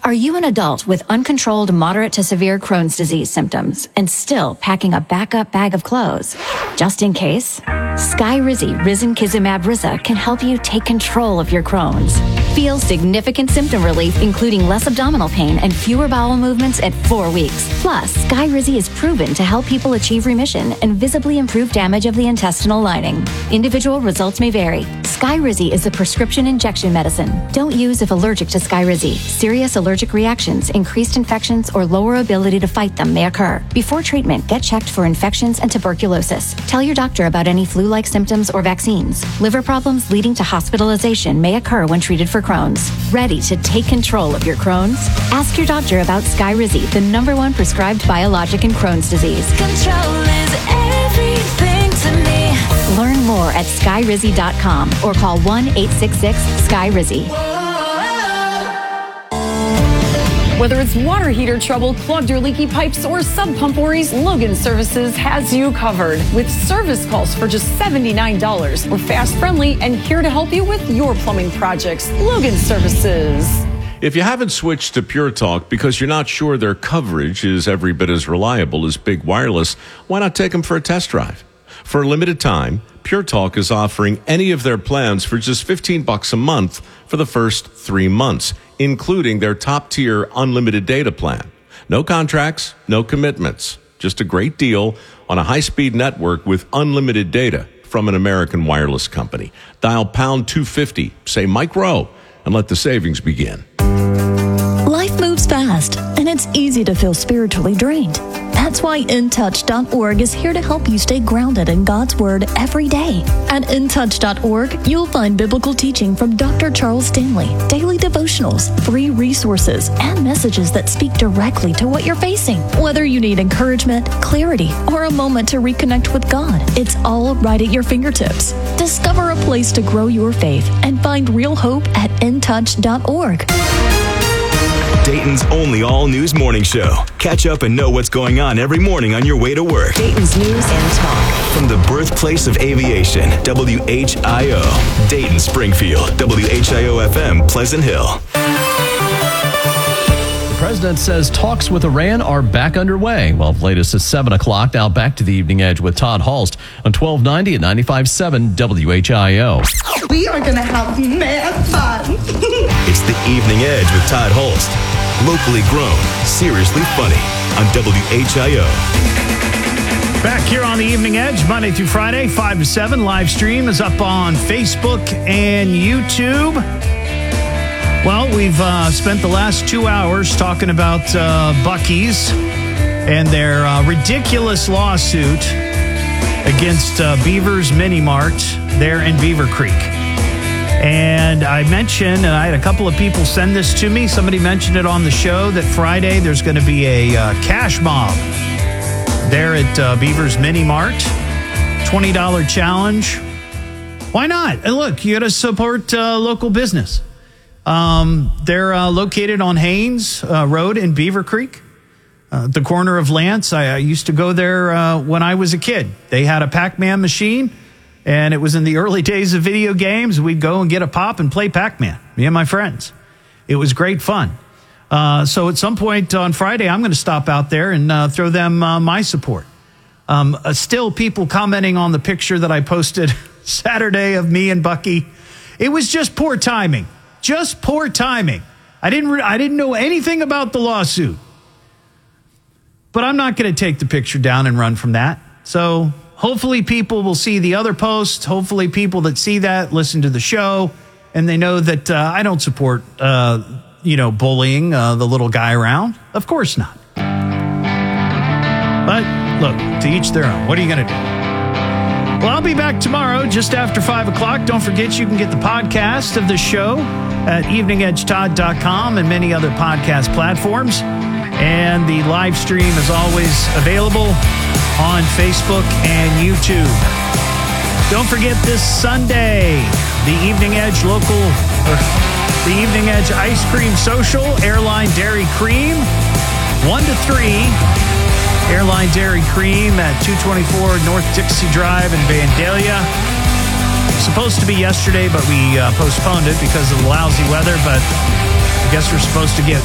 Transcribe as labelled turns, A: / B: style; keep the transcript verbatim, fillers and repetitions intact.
A: Are you an adult with uncontrolled moderate to severe Crohn's disease symptoms and still packing a backup bag of clothes? Just in case, Skyrizi Risankizumab Riza can help you take control of your Crohn's. Feel significant symptom relief, including less abdominal pain and fewer bowel movements at four weeks. Plus, Skyrizi is proven to help people achieve remission and visibly improve damage of the intestinal lining. Individual results may vary. Skyrizi is a prescription injection medicine. Don't use if allergic to Skyrizi. Serious allergic reactions, increased infections, or lower ability to fight them may occur. Before treatment, get checked for infections and tuberculosis. Tell your doctor about any flu-like symptoms or vaccines. Liver problems leading to hospitalization may occur when treated for Crohn's. Ready to take control of your Crohn's? Ask your doctor about Skyrizi, the number one prescribed biologic in Crohn's disease.
B: Control is everything to me.
A: Learn more at skyrizi dot com or call one eight six six sky rizi.
C: Whether it's water heater trouble, clogged or leaky pipes, or sub pump worries, Logan Services has you covered with service calls for just seventy-nine dollars. We're fast, friendly, and here to help you with your plumbing projects. Logan Services.
D: If you haven't switched to Pure Talk because you're not sure their coverage is every bit as reliable as Big Wireless, why not take them for a test drive? For a limited time, Pure Talk is offering any of their plans for just fifteen bucks a month for the first three months, including their top-tier unlimited data plan. No contracts, no commitments. Just a great deal on a high-speed network with unlimited data from an American wireless company. Dial pound two fifty, say Mike Rowe, and let the savings begin.
E: Life moves fast, and it's easy to feel spiritually drained. That's why in touch dot org is here to help you stay grounded in God's Word every day. At in touch dot org, you'll find biblical teaching from Doctor Charles Stanley, daily devotionals, free resources, and messages that speak directly to what you're facing. Whether you need encouragement, clarity, or a moment to reconnect with God, it's all right at your fingertips. Discover a place to grow your faith and find real hope at in touch dot org.
F: Dayton's only all-news morning show. Catch up and know what's going on every morning on your way to work.
B: Dayton's News and Talk.
F: From the birthplace of aviation, W H I O. Dayton, Springfield, W H I O F M, Pleasant Hill.
G: The president says talks with Iran are back underway. Well, latest is seven o'clock. Now back to the Evening Edge with Todd Hulst on twelve ninety at ninety-five point seven W H I O.
H: We are going to have mad fun.
F: It's the Evening Edge with Todd Hulst. Locally grown, seriously funny on W H I O.
I: Back here on the Evening Edge, Monday through Friday, five to seven. Live stream is up on Facebook and YouTube. Well, we've uh, spent the last two hours talking about uh, Buc-ee's and their uh, ridiculous lawsuit against uh, Beaver's Mini Mart there in Beaver Creek. And I mentioned, and I had a couple of people send this to me. Somebody mentioned it on the show that Friday there's going to be a uh, cash mob there at uh, Beaver's Mini Mart. twenty dollars challenge. Why not? And look, you got to support uh, local business. Um, they're uh, located on Haynes uh, Road in Beaver Creek, uh, the corner of Lance. I, I used to go there uh, when I was a kid. They had a Pac-Man machine. And it was in the early days of video games. We'd go and get a pop and play Pac-Man, me and my friends. It was great fun. Uh, so at some point on Friday, I'm going to stop out there and uh, throw them uh, my support. Um, uh, still, people commenting on the picture that I posted Saturday of me and Bucky. It was just poor timing. Just poor timing. I didn't, re- I didn't know anything about the lawsuit. But I'm not going to take the picture down and run from that. So hopefully people will see the other post. Hopefully people that see that listen to the show, and they know that uh, I don't support, uh, you know, bullying uh, the little guy around. Of course not. But look, to each their own. What are you going to do? Well, I'll be back tomorrow just after five o'clock. Don't forget you can get the podcast of the show at evening edge todd dot com and many other podcast platforms. And the live stream is always available on Facebook and YouTube. Don't forget this Sunday, the Evening Edge local, or the Evening Edge Ice Cream Social, Airline Dairy Cream, one to three. Airline Dairy Cream at two twenty-four North Dixie Drive in Vandalia. Supposed to be yesterday, but we uh, postponed it because of the lousy weather, but I guess we're supposed to get